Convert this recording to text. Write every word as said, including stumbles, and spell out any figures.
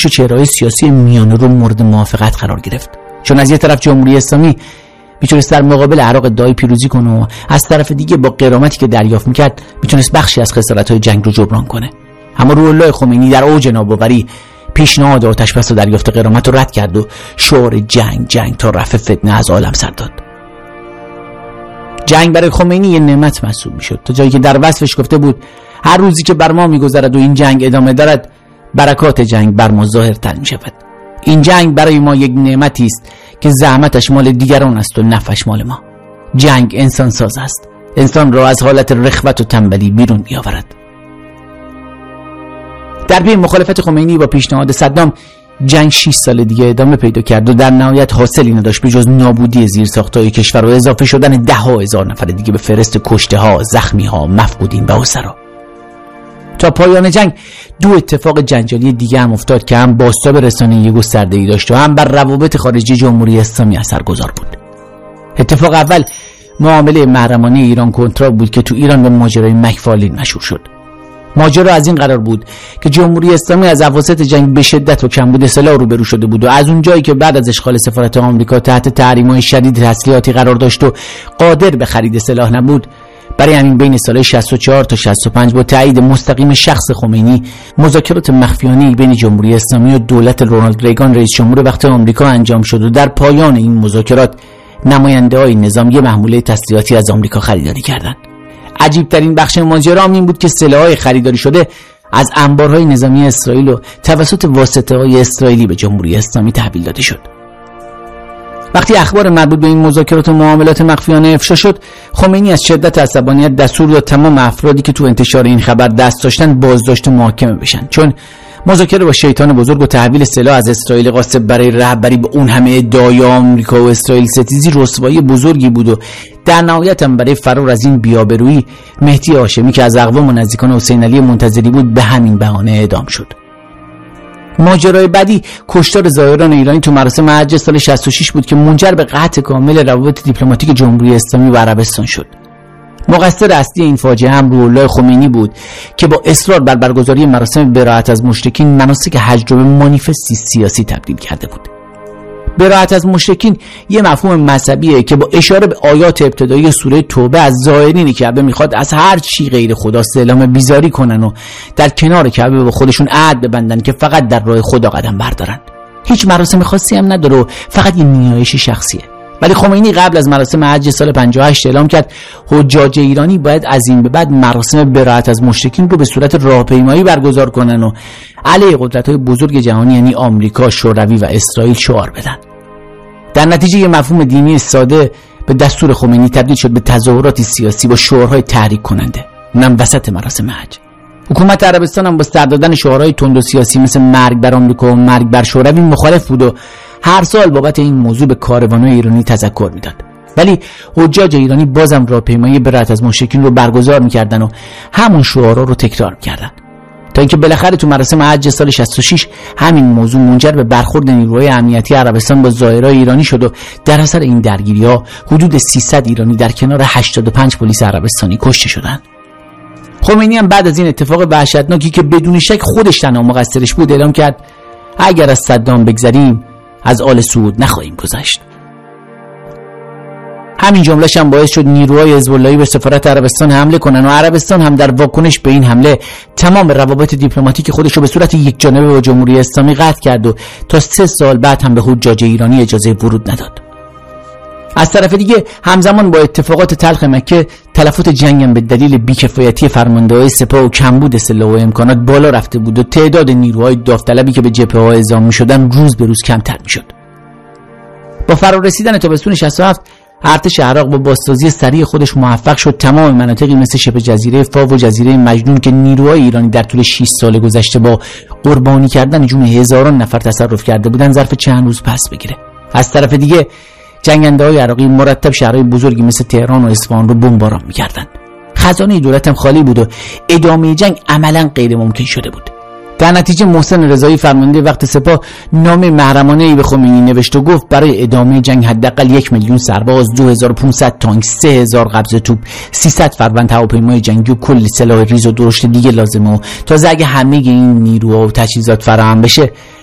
پیش چهره‌های سیاسی میانه رو مورد موافقت قرار گرفت، چون از یه طرف جمهوری اسلامی میتونست در مقابل عراق ادعای پیروزی کنه و از طرف دیگه با غرامتی که دریافت میکرد میتونست بخشی از خسارت‌های جنگ رو جبران کنه. اما روح الله خمینی در اوج ناباوری پیشنهاد آتش‌بس و دریافت غرامت رو رد کرد و شعار جنگ جنگ تا رفع فتنه از عالم سر داد. جنگ برای خمینی یه نعمت محسوب میشد، تا جایی که در وصفش گفته بود هر روزی که بر ما میگذرد و این جنگ ادامه دارد برکات جنگ بر ما ظاهرتر میشود. این جنگ برای ما یک نعمتی است که زحمتش مال دیگران است و نفعش مال ما. جنگ انسان ساز است، انسان را از حالت رخوت و تنبلی بیرون میآورد. در پی مخالفت خمینی با پیشنهاد صدام، جنگ شش سال دیگه ادامه پیدا کرد و در نهایت حاصلی نداشت به جز نابودی زیرساخت‌های کشور و اضافه شدن ده ها هزار نفر دیگه به فهرست کشته ها، زخمی ها، مفقودین و اسرا. تا پایان جنگ دو اتفاق جنجالی دیگه هم افتاد که هم بازتاب رسانه‌ای گسترده‌ای داشت و هم بر روابط خارجی جمهوری اسلامی اثرگذار بود. اتفاق اول معامله محرمانه ایران کنترا بود که تو ایران به ماجرای مکفارلین مشهور شد. ماجرا از این قرار بود که جمهوری اسلامی از اواسط جنگ به شدت و کمبود سلاح روبرو شده بود و از اون جایی که بعد از اشغال سفارت آمریکا تحت تحریم‌های شدید تسلیحاتی قرار داشت و قادر به خرید سلاح نبود، برای همین بین سالهای شصت و چهار تا شصت و پنج با تایید مستقیم شخص خمینی مذاکرات مخفیانه‌ای بین جمهوری اسلامی و دولت رونالد ریگان رئیس جمهور وقت آمریکا انجام شد و در پایان این مذاکرات نماینده‌های نظام یک محموله تسلیحاتی از آمریکا خریداری کردند. عجیب ترین بخش ماجرا این بود که سلاح‌های خریداری شده از انبارهای نظامی اسرائیل و توسط واسطه‌های اسرائیلی به جمهوری اسلامی تحویل داده شد. وقتی اخبار مربوط به این مذاکرات و معاملات مخفیانه افشا شد، خمینی از شدت عصبانیت دستور داد تمام افرادی که تو انتشار این خبر دست داشتن بازداشت و محاکمه بشن، چون مذاکره با شیطان بزرگ و تحویل سلاح از اسرائیل غاصب برای رهبری به اون همه ادعای آمریکا و اسرائیل ستیزی رسوایی بزرگی بود و در نهایت هم برای فرار از این بی‌آبرویی مهدی هاشمی که از اقوام و نزدیکان حسین علی منتظری بود به همین بهانه اعدام شد. ماجرای بعدی کشتار زائران ایرانی تو مراسم حج سال شصت و شش بود که منجر به قطع کامل روابط دیپلماتیک جمهوری اسلامی و عربستان شد. مقصر اصلی این فاجعه هم روح الله خمینی بود که با اصرار بر برگزاری مراسم براءت از مشرکین مناسک حج رو به مانیفستی سیاسی تبدیل کرده بود. براءت از مشرکین یه مفهوم مذهبیه که با اشاره به آیات ابتدایی سوره توبه از زائرینی کعبه میخواد از هر چی غیر خدا اعلام بیزاری کنن و در کنار کعبه با خودشون عهد ببندن که فقط در راه خدا قدم بردارن. هیچ مراسم خاصی هم نداره و فقط یه نیایش شخصیه. ولی خمینی قبل از مراسم حج سال پنجاه و هشت اعلام کرد حجاج ایرانی باید از این به بعد مراسم براءت از مشرکین رو به صورت راهپیمایی برگزار کنن و علیه قدرت‌های بزرگ جهانی یعنی آمریکا، شوروی و اسرائیل شعار بدن. در نتیجه یه مفهوم دینی ساده به دستور خمینی تبدیل شد به تظاهراتی سیاسی با شعارهای تحریک کننده، اونم وسط مراسم حج. حکومت عربستان هم با سر دادن شعارهای تند و سیاسی مثل مرگ بر آمریکا و مرگ بر شوروی مخالف بود و هر سال بابت این موضوع به کاروان‌های ایرانی تذکر میداد. ولی حجاج ایرانی بازم راهپیمایی براءت از مشرکین رو برگزار میکردن و همون شعارها رو تکرار میکردن، تا اینکه بالاخره تو مراسم حج سال شصت و شش همین موضوع منجر به برخورد نیروهای امنیتی عربستان با زائرای ایرانی شد و در اثر این درگیری‌ها حدود سیصد ایرانی در کنار هشتاد و پنج پلیس عربستانی کشته شدند. خمینی هم بعد از این اتفاق وحشتناکی که بدون شک خودش تنها مقصرش بود اعلام کرد اگر از صدام بگذریم از آل سعود نخواهیم گذشت. همین جمله‌ش هم باعث شد نیروهای حزب اللهی به سفارت عربستان حمله کنن و عربستان هم در واکنش به این حمله تمام روابط دیپلماتیک خودش رو به صورت یک جانبه با جمهوری اسلامی قطع کرد و تا سه سال بعد هم به حجاج ایرانی اجازه ورود نداد. از طرف دیگه همزمان با اتفاقات تلخ مکه تلفات جنگ هم به دلیل بی‌کفایتی فرمانده‌های سپاه و کمبود سلاح و امکانات بالا رفته بود و تعداد نیروهای داوطلبی که به جبهه‌ها اعزام می‌شدن روز به روز کمتر می‌شد. با فرارسیدن تابستون شصت و هفت ارتش عراق با بازسازی سریع خودش موفق شد تمام مناطقی مثل شبه جزیره فاو و جزیره مجنون که نیروهای ایرانی در طول شش سال گذشته با قربانی کردن جون هزاران نفر تصرف کرده بودن ظرف چند روز پس بگیره. از طرف دیگه جنگنده‌های عراقی مرتب شهرهای بزرگی مثل تهران و اصفهان رو بمباران می‌کردند. خزانه دولت هم خالی بود و ادامه جنگ عملاً غیر ممکن شده بود. در نتیجه محسن رضایی فرمانده وقت سپاه نامه محرمانه‌ای به خمینی نوشت و گفت برای ادامه جنگ حداقل یک میلیون سرباز، دو هزار و پانصد تانک، سه هزار قبض توپ، سیصد فروند هواپیمای جنگی و کلی سلاح ریز و درشت دیگه لازمه و تازه اگه همه این نیروها و تجهیزات فراهم بشه